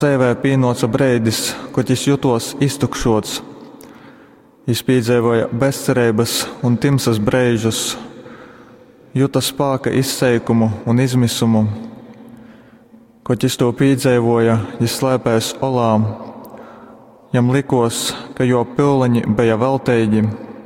Seivē pienāca brīdis, kad es jutos iztukšots. Es piedzīvoju bezcerības un tumsas brīžus, jūtu spēka izseikumu un izmisumu. Kad es to piedzīvoju, es slēpēs olā. Jam likos, ka jo pūliņi bija veltīgi.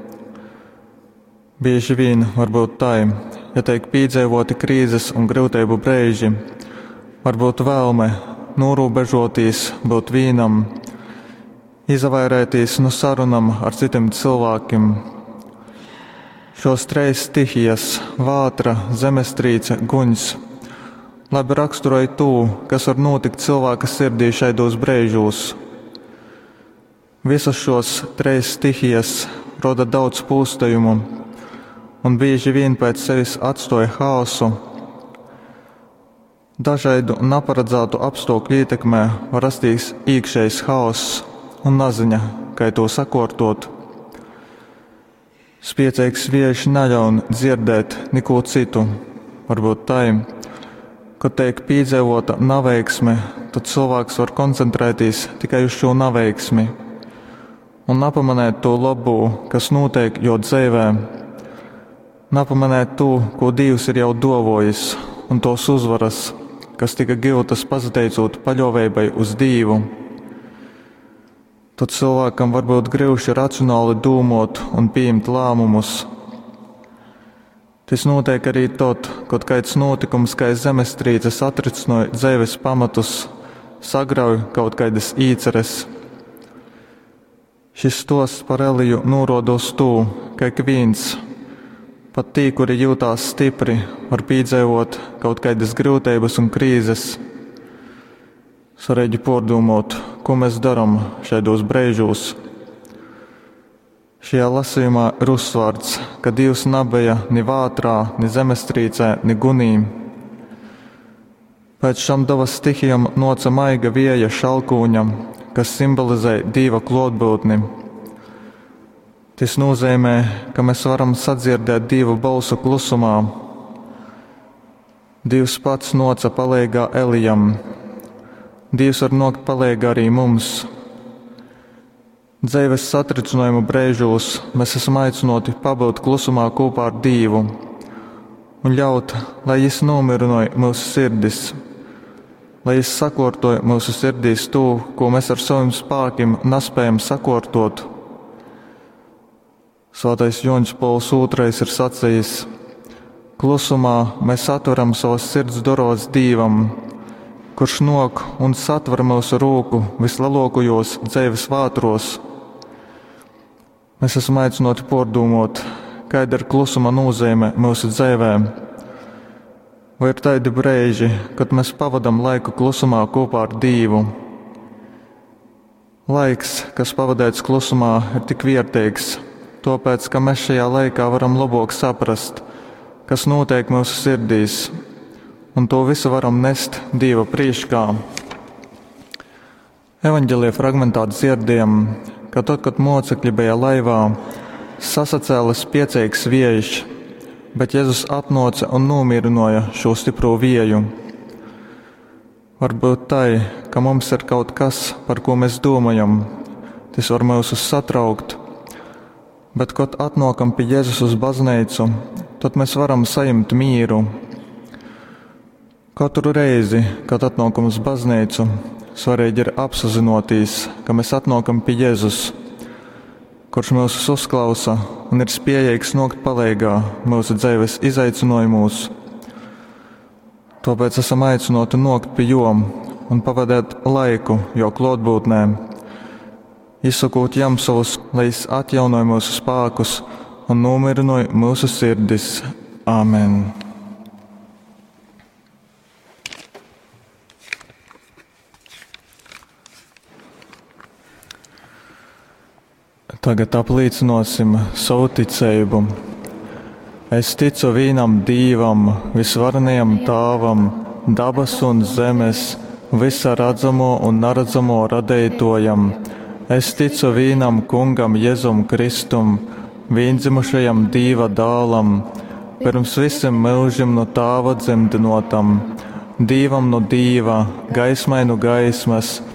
Bieži vien varbūt tā, ja tiek piedzīvoti krīzes un grūtību brīži, varbūt vēlme norobežoties, būt vienam, izvairēties no sarunām ar citiem cilvēkiem. Šos trīs stihijas - vātra, zemestrīce, guņs - labi raksturoja to, kas var notikt cilvēka sirdī šaidos brīžos. Visas šos trīs stihijas roda daudz pūstījumu un bieži vien pēc sevis atstāja haosu. Dažādu neparedzētu apstākļu ietekmē var rasties iekšējs haoss un neziņa, kā to sakārtot. Spēcīgs vējš neļauj dzirdēt neko citu. Varbūt tā, kad tiek piedzīvota neveiksme, tad cilvēks var koncentrēties tikai uz šo neveiksmi un nepamanīt to labo, kas notiek jo dzīvē. Nepamanīt to, ko Dievs ir jau dāvājis, un tos uzvaras, kas tika gūtas pateicot paļāvībai uz Dievu. Tad cilvēkam var būt grūti racionāli domāt un pieņemt lēmumus. Tas notiek arī tad, kad kāds notikums, kā zemestrīce satricināja dzīves pamatus, sagrauj kaut kādas īceres. Šis stosts par Eliju norāda uz to, ka ik viens, pat tie, kuri jūtās stipri, var piedzīvot kaut kādas grūtības un krīzes. Svarīgi pārdomāt, ko mēs darām šādos brīžos. Šajā lasījumā ir uzsvārts, ka Dievs nebija ni vātrā, ni zemestrīcē, ni gunī. Pēc šām divām stihijām nāca maiga vēja šalkūņa, kas simbolizē Dieva klātbūtni. Tas nozīmē, ka mēs varam sadzirdēt Dieva balsu klusumā. Dievs pats nāca palīgā Elijam. Dievs var nākt palīgā arī mums. Dzīves satricinājumu brīžos mēs esam aicināti pabūt klusumā kopā ar Dievu un ļaut, lai Viņš nomierināja mūsu sirdis, lai Viņš sakārtoja mūsu sirdīs to, ko mēs ar saviem spēkiem nespējam sakārtot. Svētais Jānis Pāvils II ir sacījis: klusumā mēs atveram savas sirds durvis Dievam, kurš nāk un satver mūsu roku vislielākajos dzīves vātros. Mēs esam aicināti pārdomāt, kāda ir klusuma nozīme mūsu dzīvēm. Vai ir tādi brīži, kad mēs pavadām laiku klusumā kopā ar Dievu? Laiks, kas pavadīts klusumā, ir tik vērtīgs, tāpēc, ka mēs šajā laikā varam labāk saprast, kas notiek mūsu sirdīs, un to visu varam nest Dieva priekšā. Evaņģēlijā fragmentā dzirdējam, ka tad, kad mocekļi bija laivā, sasacēla spēcīgs vējš, bet Jēzus atnāca un nomierināja šo stipro vēju. Varbūt tā, ka mums ir kaut kas, par ko mēs domājam, tas var mūs satraukt, bet, kad atnākam pie Jēzus uz baznīcu, tad mēs varam saņemt mieru. Katru reizi, kad atnākam uz baznīcu, svarīgi ir apzināties, ka mēs atnākam pie Jēzus, kurš mūs uzklausa un ir spējīgs nākt palīgā mūsu dzīves izaicinājumos. Tāpēc esam aicināti nākt pie Jām un pavadīt laiku jo klātbūtnē, izsakot Jam savus, lai Viņš atjaunoja mūsu spēkus un nomierināja mūsu sirdis. Āmen! Tagad apliecināsim savu ticību. Es ticu vienam Dievam, visvarenajam Tēvam, dabas un zemes, visa redzamo un neredzamo radītojam. Es ticu vienam Kungam Jēzum Kristum, viendzimušajam Dieva dēlam, pirms visiem mūžiem no Tēva dzemdinotam, Dievam no dieva, gaismai no gaismas,